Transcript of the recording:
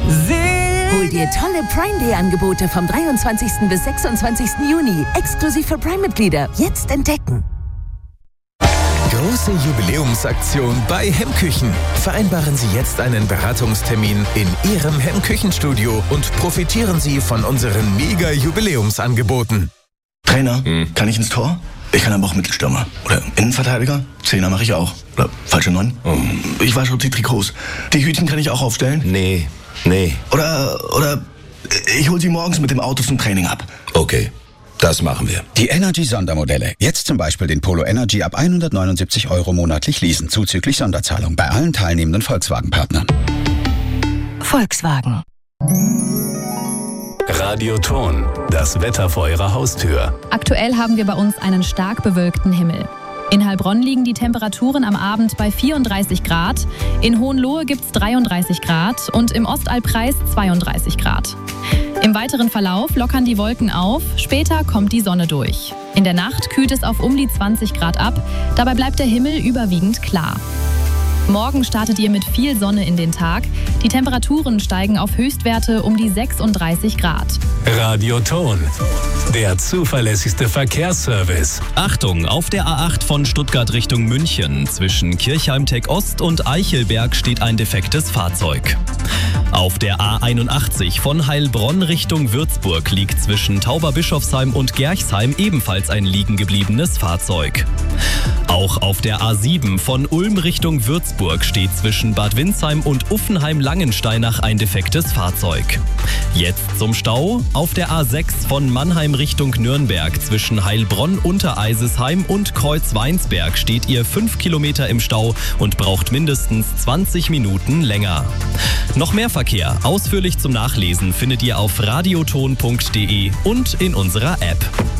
Hol dir tolle Prime Day Angebote vom 23. bis 26. Juni. Exklusiv für Prime-Mitglieder. Jetzt entdecken. Große Jubiläumsaktion bei Hemmküchen. Vereinbaren Sie jetzt einen Beratungstermin in Ihrem Hemmküchenstudio und profitieren Sie von unseren Mega-Jubiläumsangeboten. Trainer, kann ich ins Tor? Ich kann aber auch Mittelstürmer. Oder Innenverteidiger? Zehner mache ich auch. Oder falsche 9? Ich wasche auch die Trikots. Die Hütchen kann ich auch aufstellen? Nee. Oder ich hol sie morgens mit dem Auto zum Training ab. Okay, das machen wir. Die Energy-Sondermodelle. Jetzt zum Beispiel den Polo Energy ab 179 € monatlich leasen, zuzüglich Sonderzahlung bei allen teilnehmenden Volkswagen-Partnern. Volkswagen. Radioton, das Wetter vor Ihrer Haustür. Aktuell haben wir bei uns einen stark bewölkten Himmel. In Heilbronn liegen die Temperaturen am Abend bei 34 Grad, in Hohenlohe gibt's 33 Grad und im Ostalbkreis 32 Grad. Im weiteren Verlauf lockern die Wolken auf, später kommt die Sonne durch. In der Nacht kühlt es auf um die 20 Grad ab, dabei bleibt der Himmel überwiegend klar. Morgen startet ihr mit viel Sonne in den Tag. Die Temperaturen steigen auf Höchstwerte um die 36 Grad. Radioton, der zuverlässigste Verkehrsservice. Achtung, auf der A8 von Stuttgart Richtung München zwischen Kirchheim-Tech Ost und Eichelberg steht ein defektes Fahrzeug. Auf der A81 von Heilbronn Richtung Würzburg liegt zwischen Tauberbischofsheim und Gerchsheim ebenfalls ein liegen gebliebenes Fahrzeug. Auch auf der A7 von Ulm Richtung Würzburg steht zwischen Bad Windsheim und Uffenheim-Langensteinach ein defektes Fahrzeug. Jetzt zum Stau. Auf der A6 von Mannheim Richtung Nürnberg zwischen Heilbronn, Untereisesheim und Kreuzweinsberg steht ihr 5 Kilometer im Stau und braucht mindestens 20 Minuten länger. Noch mehr Verkehr, ausführlich zum Nachlesen, findet ihr auf radioton.de und in unserer App.